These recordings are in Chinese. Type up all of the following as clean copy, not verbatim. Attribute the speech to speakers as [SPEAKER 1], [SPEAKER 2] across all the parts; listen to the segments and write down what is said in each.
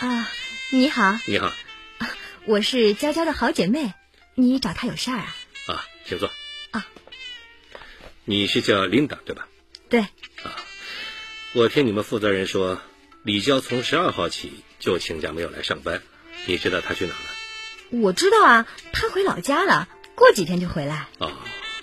[SPEAKER 1] 啊，你好。
[SPEAKER 2] 你好。
[SPEAKER 1] 我是娇娇的好姐妹，你找她有事儿啊？
[SPEAKER 2] 啊，请坐。
[SPEAKER 1] 啊，
[SPEAKER 2] 你是叫琳达对吧？
[SPEAKER 1] 对。
[SPEAKER 2] 啊，我听你们负责人说，李娇从12号起就请假没有来上班，你知道她去哪了？
[SPEAKER 1] 我知道啊，她回老家了，过几天就回来。
[SPEAKER 2] 哦，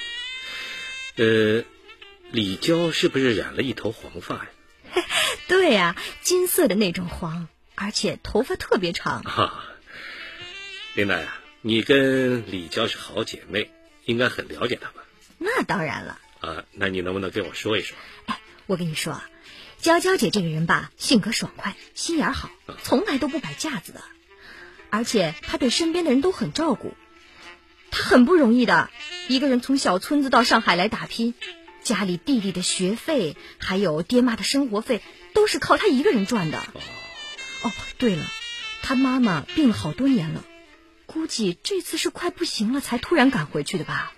[SPEAKER 2] 李娇是不是染了一头黄发呀？
[SPEAKER 1] 对呀，金色的那种黄，而且头发特别长。
[SPEAKER 2] 啊，琳达呀，你跟李娇是好姐妹，应该很了解她吧？
[SPEAKER 1] 那当然了。
[SPEAKER 2] 啊，那你能不能跟我说一说？
[SPEAKER 1] 哎，我跟你说啊，娇娇姐这个人吧，性格爽快，心眼好，从来都不摆架子的，而且她对身边的人都很照顾。她很不容易的，一个人从小村子到上海来打拼，家里弟弟的学费还有爹妈的生活费都是靠她一个人赚的。哦，对了，她妈妈病了好多年了，估计这次是快不行了才突然赶回去的吧。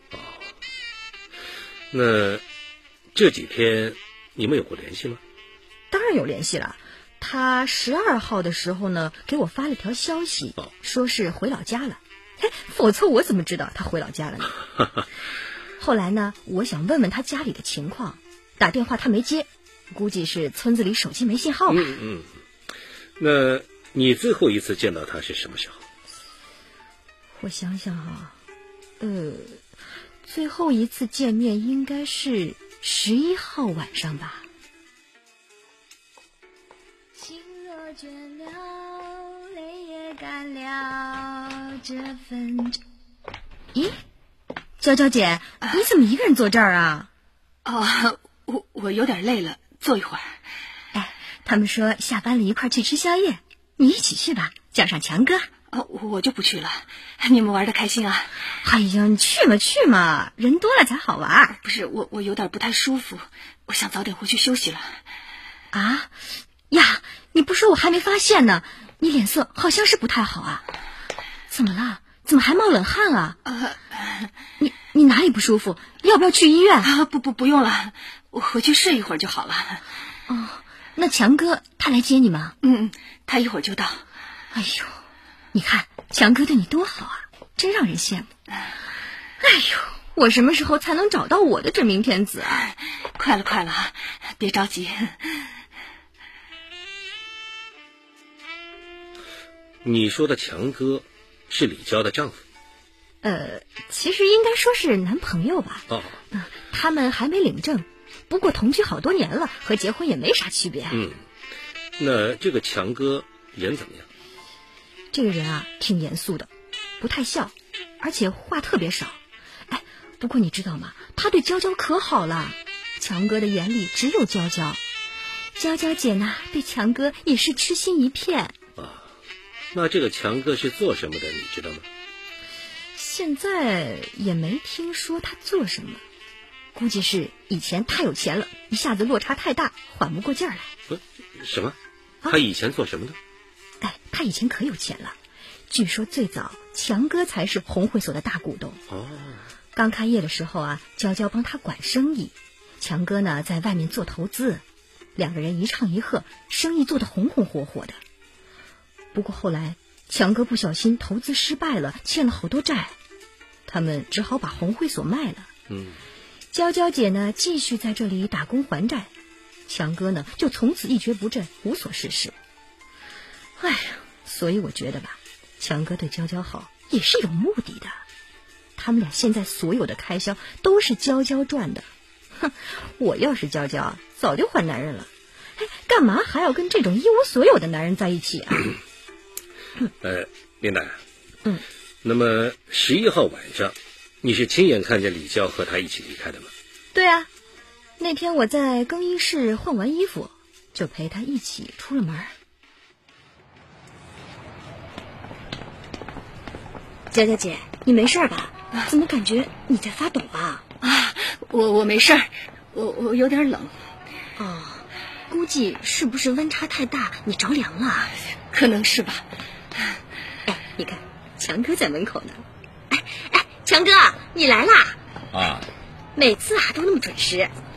[SPEAKER 2] 那这几天你们有过联系吗？
[SPEAKER 1] 当然有联系了，他12号的时候呢，给我发了条消息，说是回老家了。否则我怎么知道他回老家了呢？后来呢，我想问问他家里的情况，打电话他没接，估计是村子里手机没信号吧。
[SPEAKER 2] 那你最后一次见到他是什么时候？
[SPEAKER 1] 我想想啊，最后一次见面应该是11号晚上吧。心若倦了，泪也干了，这份。咦，娇娇姐，你怎么一个人坐这儿啊？
[SPEAKER 3] 我有点累了，坐一会儿。
[SPEAKER 1] 哎，他们说下班了一块去吃宵夜，你一起去吧，叫上强哥。
[SPEAKER 3] 我就不去了，你们玩得开心啊？
[SPEAKER 1] 哎呀，你去嘛，人多了才好玩。
[SPEAKER 3] 不是，我有点不太舒服，我想早点回去休息了。
[SPEAKER 1] 啊呀，你不说我还没发现呢，你脸色好像是不太好啊，怎么了？怎么还冒冷汗啊？你哪里不舒服？要不要去医院？
[SPEAKER 3] 不用了，我回去睡一会儿就好了。
[SPEAKER 1] 哦，那强哥他来接你吗？
[SPEAKER 3] 他一会儿就到。
[SPEAKER 1] 哎呦，你看强哥对你多好啊，真让人羡慕。哎呦，我什么时候才能找到我的真命天子啊？
[SPEAKER 3] 快了，别着急。
[SPEAKER 2] 你说的强哥是李娇的丈夫？
[SPEAKER 1] 其实应该说是男朋友吧。他们还没领证，不过同居好多年了，和结婚也没啥区别。
[SPEAKER 2] 那这个强哥人怎么样？
[SPEAKER 1] 这个人啊，挺严肃的，不太笑，而且话特别少。哎，不过你知道吗？他对娇娇可好了，强哥的眼里只有娇娇。娇娇姐呢，对强哥也是痴心一片。
[SPEAKER 2] 那这个强哥是做什么的，你知道吗？
[SPEAKER 1] 现在也没听说他做什么，估计是以前太有钱了，一下子落差太大，缓不过劲儿来。
[SPEAKER 2] 什么？他以前做什么的？
[SPEAKER 1] 他以前可有钱了，据说最早强哥才是红会所的大股东。刚开业的时候啊，娇娇帮他管生意，强哥呢在外面做投资，两个人一唱一和，生意做得红红火火的。不过后来强哥不小心投资失败了，欠了好多债，他们只好把红会所卖了。娇娇姐呢继续在这里打工还债，强哥呢就从此一蹶不振，无所事事。哎呀，所以我觉得吧，强哥对娇娇好也是有目的的，他们俩现在所有的开销都是娇娇赚的。我要是娇娇早就换男人了，干嘛还要跟这种一无所有的男人在一起啊？
[SPEAKER 2] 琳达，那么11号晚上，你是亲眼看见李娇和他一起离开的吗？
[SPEAKER 1] 对啊，那天我在更衣室换完衣服，就陪他一起出了门。娇娇姐，你没事吧？怎么感觉你在发抖啊？
[SPEAKER 3] 我没事儿，我有点冷。
[SPEAKER 1] 估计是不是温差太大，你着凉了？
[SPEAKER 3] 可能是吧。
[SPEAKER 1] 你看强哥在门口呢。强哥你来啦！
[SPEAKER 4] 啊，
[SPEAKER 1] 每次都那么准时。